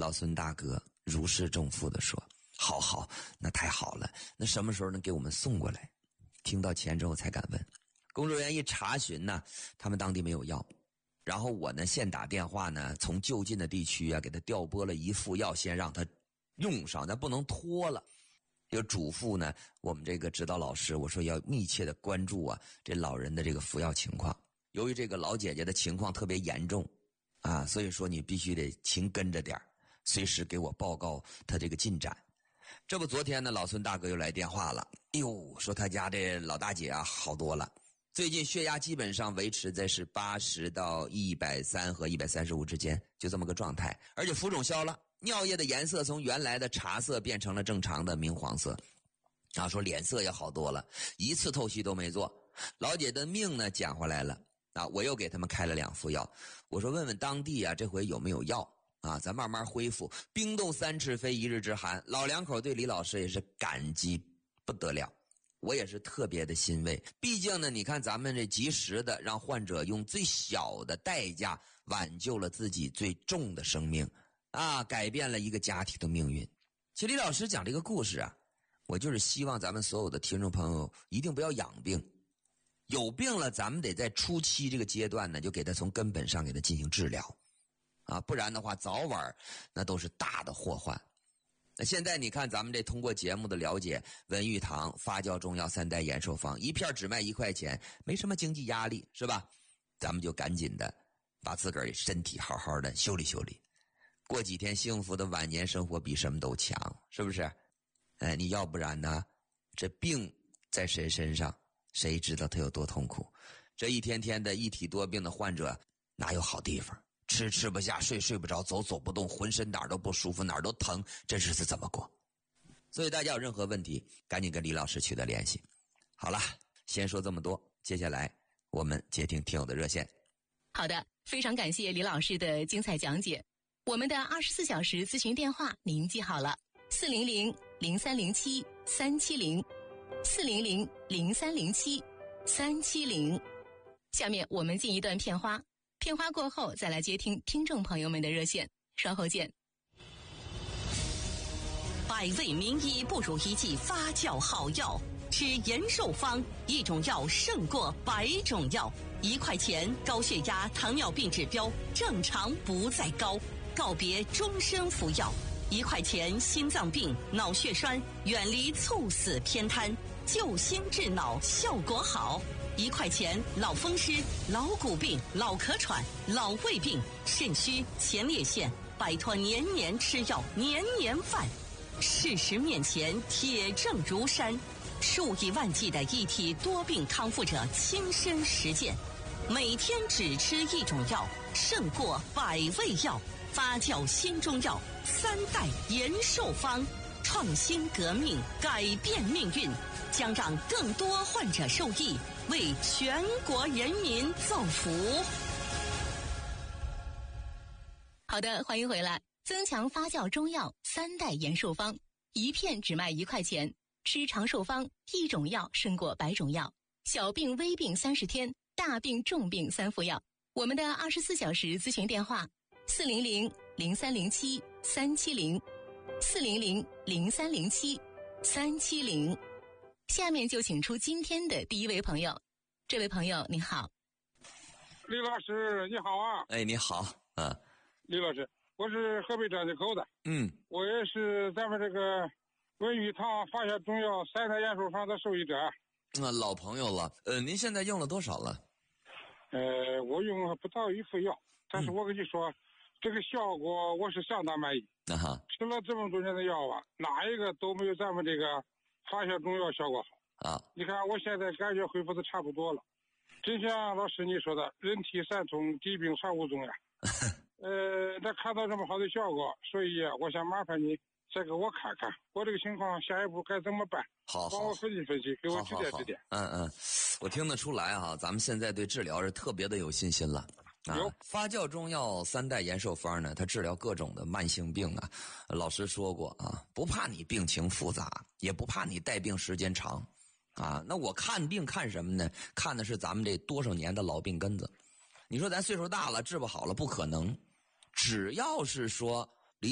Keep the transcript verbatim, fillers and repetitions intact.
老孙大哥如释重负地说：好好，那太好了，那什么时候能给我们送过来？听到钱之后才敢问。工作人员一查询呢，他们当地没有药，然后我呢现打电话呢，从就近的地区啊给他调拨了一副药，先让他用上，咱不能拖了。就嘱咐呢我们这个指导老师，我说要密切的关注啊这老人的这个服药情况。由于这个老姐姐的情况特别严重啊，所以说你必须得勤跟着点，随时给我报告他这个进展。这不昨天呢老孙大哥又来电话了，哎呦，说他家这老大姐啊好多了，最近血压基本上维持在是八十到一百三和一百三十五之间，就这么个状态，而且浮肿消了，尿液的颜色从原来的茶色变成了正常的明黄色啊，说脸色也好多了，一次透析都没做，老姐的命呢捡回来了啊！我又给他们开了两副药，我说问问当地啊这回有没有药啊，咱慢慢恢复。冰冻三尺非一日之寒，老两口对李老师也是感激不得了，我也是特别的欣慰。毕竟呢你看咱们这及时的让患者用最小的代价挽救了自己最重的生命啊，改变了一个家庭的命运。其实李老师讲这个故事啊，我就是希望咱们所有的听众朋友一定不要养病，有病了咱们得在初期这个阶段呢就给他从根本上给他进行治疗啊，不然的话早晚那都是大的祸患。那现在你看咱们这通过节目的了解，文玉堂发酵中药三代延寿方一片只卖一块钱，没什么经济压力是吧？咱们就赶紧的把自个儿身体好好的修理修理，过几天幸福的晚年生活比什么都强，是不是？哎，你要不然呢这病在谁身上谁知道他有多痛苦。这一天天的一体多病的患者哪有好地方，吃吃不下，睡睡不着，走走不动，浑身哪儿都不舒服，哪儿都疼，这日子怎么过？所以大家有任何问题赶紧跟李老师取得联系。好了，先说这么多，接下来我们接听听友的热线。 好的，非常感谢李老师的精彩讲解。我们的二十四小时咨询电话您记好了，四零零零三零七三七零，四零零零三零七三七零。下面我们进一段片花，片花过后再来接听听众朋友们的热线，稍后见。 百味名医不如一剂发酵好药，吃延寿方，一种药胜过百种药。一块钱，高血压、糖尿病指标正常不再高，告别终身服药。一块钱，心脏病、脑血栓远离猝死偏瘫，救心治脑效果好。一块钱，脑风湿、老骨病、脑咳喘、老胃病、肾虚、前列腺，摆脱年年吃药、年年犯。事实面前，铁证如山，数以万计的一体多病康复者亲身实践，每天只吃一种药，胜过百味药。发酵新中药三代延寿方，创新革命，改变命运，将让更多患者受益，为全国人民造福。 好的，欢迎回来。增强发酵中药三代延寿方，一片只卖一块钱，吃长寿方，一种药胜过百种药。小病微病三十天，大病重病三副药。我们的二十四小时咨询电话四零零零三零七三七零，四零零零三零七三七零。下面就请出今天的第一位朋友。这位朋友你好。 李老师你好啊。 哎，你好。嗯， 李老师，我是河北张家口的。 嗯， 我也是咱们这个文玉堂发酵中药三代延寿方的受益者。 那、嗯、老朋友了。呃，您现在用了多少了？ 呃，我用了不到一副药，但是我跟你说、嗯、这个效果我是相当满意。 啊哈， 吃了这么多年的药啊，哪一个都没有咱们这个发酵中药效果好啊！ 你看我现在感觉恢复的差不多了，真像老师你说的，人体三通，疾病传物中呀。呃，那看到这么好的效果，所以我想麻烦你再给我看看我这个情况下一步该怎么办。 好， 帮我分析分析，给我指点指点。 嗯嗯，我听得出来哈，咱们现在对治疗是特别的有信心了。啊，发酵中药三代延寿方呢，它治疗各种的慢性病啊。老师说过啊，不怕你病情复杂，也不怕你带病时间长。啊，那我看病看什么呢？看的是咱们这多少年的老病根子。你说咱岁数大了治不好了，不可能。只要是说